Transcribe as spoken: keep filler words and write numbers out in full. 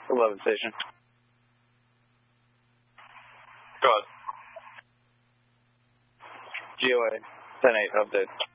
eleven station. Go ahead. G O A ten eight update.